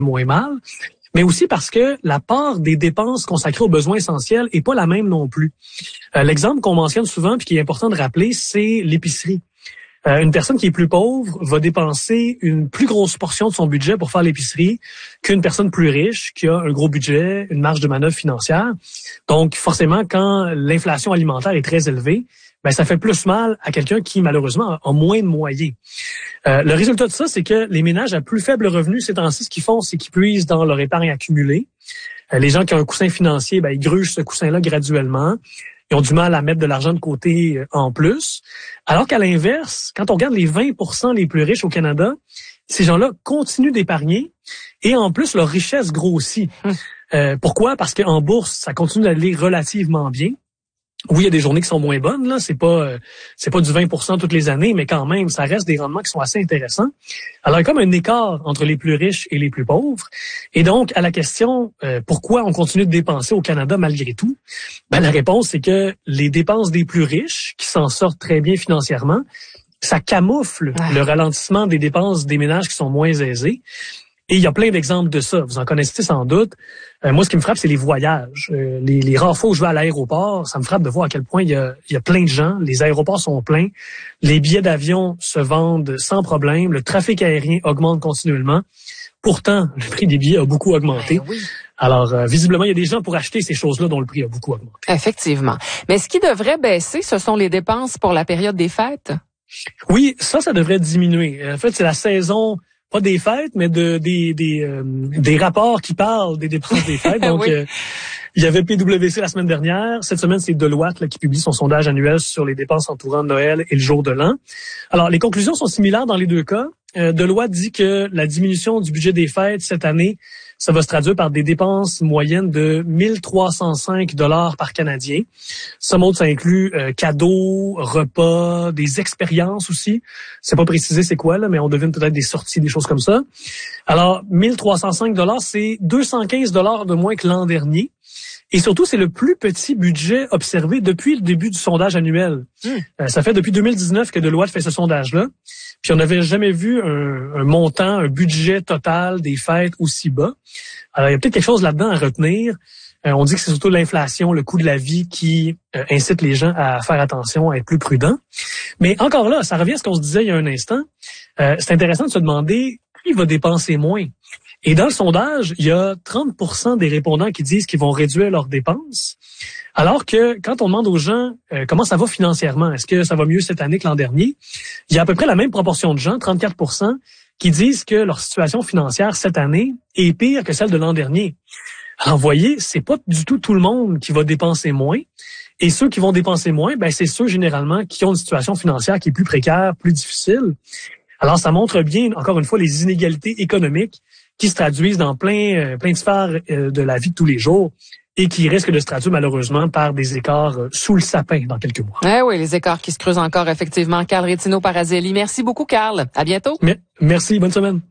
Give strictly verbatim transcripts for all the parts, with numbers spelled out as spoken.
moins mal, mais aussi parce que la part des dépenses consacrées aux besoins essentiels est pas la même non plus. Euh, l'exemple qu'on mentionne souvent puis qui est important de rappeler, c'est l'épicerie. Euh, une personne qui est plus pauvre va dépenser une plus grosse portion de son budget pour faire l'épicerie qu'une personne plus riche qui a un gros budget, une marge de manœuvre financière. Donc, forcément, quand l'inflation alimentaire est très élevée, ben ça fait plus mal à quelqu'un qui, malheureusement, a moins de moyens. Euh, le résultat de ça, c'est que les ménages à plus faible revenu, ces temps-ci, ce qu'ils font, c'est qu'ils puisent dans leur épargne accumulée. Euh, les gens qui ont un coussin financier, ben ils grugent ce coussin-là graduellement. Ils ont du mal à mettre de l'argent de côté en plus. Alors qu'à l'inverse, quand on regarde les vingt pour cent les plus riches au Canada, ces gens-là continuent d'épargner et en plus, leur richesse grossit. Hum. Euh, pourquoi? Parce qu'en bourse, ça continue d'aller relativement bien. Oui, il y a des journées qui sont moins bonnes, là. C'est pas, euh, c'est pas du vingt pour cent toutes les années, mais quand même, ça reste des rendements qui sont assez intéressants. Alors, il y a comme un écart entre les plus riches et les plus pauvres. Et donc, à la question, euh, pourquoi on continue de dépenser au Canada malgré tout? Ben, la réponse, c'est que les dépenses des plus riches, qui s'en sortent très bien financièrement, ça camoufle ah. le ralentissement des dépenses des ménages qui sont moins aisés. Et il y a plein d'exemples de ça. Vous en connaissez sans doute. Euh, moi, ce qui me frappe, c'est les voyages. Euh, les, les rares fois où je vais à l'aéroport, ça me frappe de voir à quel point il y a, il y a plein de gens. Les aéroports sont pleins. Les billets d'avion se vendent sans problème. Le trafic aérien augmente continuellement. Pourtant, le prix des billets a beaucoup augmenté. Ben oui. Alors, euh, visiblement, il y a des gens pour acheter ces choses-là dont le prix a beaucoup augmenté. Effectivement. Mais ce qui devrait baisser, ce sont les dépenses pour la période des fêtes? Oui, ça, ça devrait diminuer. En fait, c'est la saison... pas des fêtes, mais de des des euh, des rapports qui parlent des dépenses des fêtes. Donc, oui. euh, il y avait P W C la semaine dernière. Cette semaine, c'est Deloitte là, qui publie son sondage annuel sur les dépenses entourant Noël et le jour de l'an. Alors, les conclusions sont similaires dans les deux cas. Euh, Deloitte dit que la diminution du budget des fêtes cette année, ça va se traduire par des dépenses moyennes de mille trois cent cinq dollars par Canadien. Somme autre, ça inclut euh, cadeaux, repas, des expériences aussi. C'est pas précisé c'est quoi, là, mais on devine peut-être des sorties, des choses comme ça. Alors, mille trois cent cinq dollars, c'est deux cent quinze dollars de moins que l'an dernier. Et surtout, c'est le plus petit budget observé depuis le début du sondage annuel. Mmh. Euh, ça fait depuis deux mille dix-neuf que Deloitte fait ce sondage-là. Puis on n'avait jamais vu un, un montant, un budget total des fêtes aussi bas. Alors, il y a peut-être quelque chose là-dedans à retenir. Euh, on dit que c'est surtout l'inflation, le coût de la vie qui euh, incite les gens à faire attention, à être plus prudents. Mais encore là, ça revient à ce qu'on se disait il y a un instant. Euh, c'est intéressant de se demander qui va dépenser moins. Et dans le sondage, il y a trente pour cent des répondants qui disent qu'ils vont réduire leurs dépenses. Alors que quand on demande aux gens euh, comment ça va financièrement, est-ce que ça va mieux cette année que l'an dernier, il y a à peu près la même proportion de gens, trente-quatre pour cent, qui disent que leur situation financière cette année est pire que celle de l'an dernier. Alors, vous voyez, c'est pas du tout tout le monde qui va dépenser moins. Et ceux qui vont dépenser moins, ben c'est ceux généralement qui ont une situation financière qui est plus précaire, plus difficile. Alors, ça montre bien, encore une fois, les inégalités économiques qui se traduisent dans plein, euh, plein de sphères euh, de la vie de tous les jours et qui risquent de se traduire malheureusement par des écarts euh, sous le sapin dans quelques mois. Eh oui, les écarts qui se creusent encore, effectivement. Carl Rétino-Parazelli, merci beaucoup, Carl. À bientôt. Mais, merci, bonne semaine.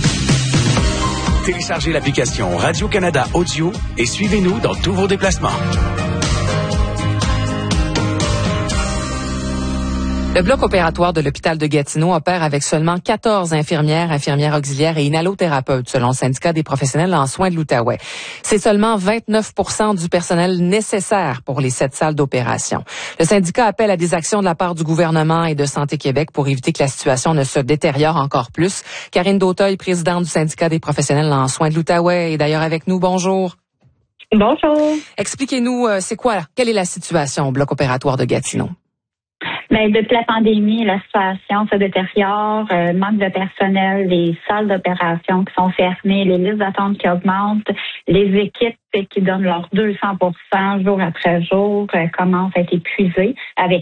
Téléchargez l'application Radio-Canada Audio et suivez-nous dans tous vos déplacements. Le bloc opératoire de l'hôpital de Gatineau opère avec seulement quatorze infirmières, infirmières auxiliaires et inhalothérapeutes, selon le syndicat des professionnels en soins de l'Outaouais. C'est seulement vingt-neuf pour cent du personnel nécessaire pour les sept salles d'opération. Le syndicat appelle à des actions de la part du gouvernement et de Santé Québec pour éviter que la situation ne se détériore encore plus. Karine Dauteuil, présidente du syndicat des professionnels en soins de l'Outaouais, est d'ailleurs avec nous. Bonjour. Bonjour. Expliquez-nous, euh, c'est quoi, quelle est la situation au bloc opératoire de Gatineau? Ben, depuis la pandémie, la situation se détériore, euh, manque de personnel, les salles d'opération qui sont fermées, les listes d'attente qui augmentent, les équipes qui donnent leur deux cents pour cent jour après jour euh, commencent à être épuisées avec